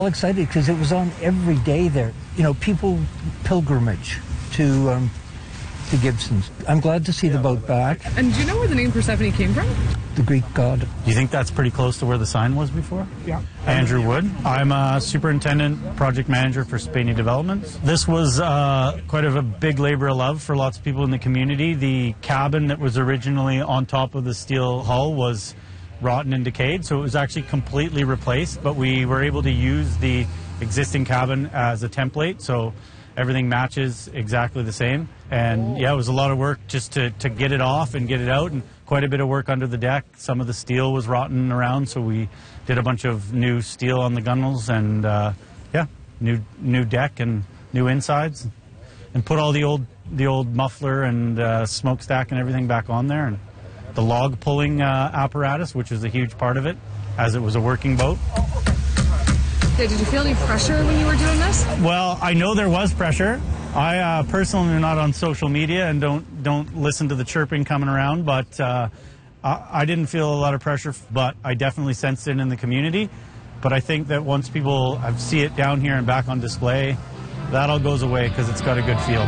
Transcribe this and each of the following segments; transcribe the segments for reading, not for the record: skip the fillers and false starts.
Excited because it was on every day there. You know, people pilgrimage to Gibsons. I'm glad to see the boat back. And do you know where the name Persephone came from? The Greek god. Do you think that's pretty close to where the sign was before? Yeah. Andrew Wood. I'm a superintendent, project manager for Spainy Developments. This was quite of a big labor of love for lots of people in the community. The cabin that was originally on top of the steel hull was rotten and decayed, so it was actually completely replaced, but we were able to use the existing cabin as a template, so everything matches exactly the same. And yeah, it was a lot of work just to get it off and get it out, and quite a bit of work under the deck. Some of the steel was rotten around, so we did a bunch of new steel on the gunnels, and yeah, new deck and new insides, and put all the old muffler and smokestack and everything back on there, and the log pulling apparatus, which was a huge part of it, as it was a working boat. Yeah, did you feel any pressure when you were doing this? Well, I know there was pressure. I personally am not on social media and don't listen to the chirping coming around, but I didn't feel a lot of pressure, but I definitely sensed it in the community. But I think that once people see it down here and back on display, that all goes away because it's got a good feel.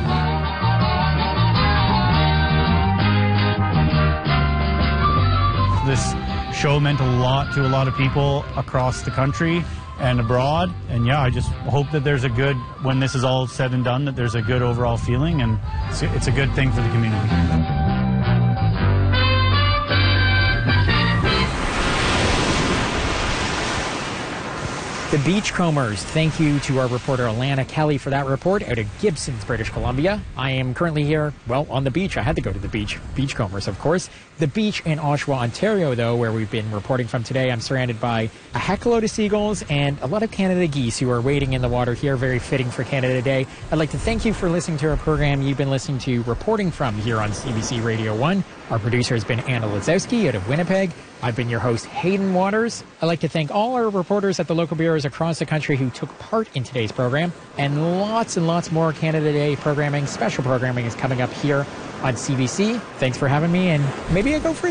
This show meant a lot to a lot of people across the country and abroad, and yeah, I just hope that there's a good, when this is all said and done, that there's a good overall feeling, and it's a good thing for the community. The Beachcombers. Thank you to our reporter Alana Kelly for that report out of Gibsons, British Columbia. I am currently here, well, on the beach. I had to go to the beach. Beachcombers, of course. The beach in Oshawa, Ontario, though, where we've been reporting from today, I'm surrounded by a heck load of seagulls and a lot of Canada geese who are wading in the water here, very fitting for Canada Day. I'd like to thank you for listening to our program. You've been listening to Reporting From here on CBC Radio 1. Our producer has been Anna Lazowski out of Winnipeg. I've been your host, Hayden Waters. I'd like to thank all our reporters at the local bureaus across the country who took part in today's program. And lots more Canada Day programming, special programming is coming up here on CBC. Thanks for having me, and maybe I go for a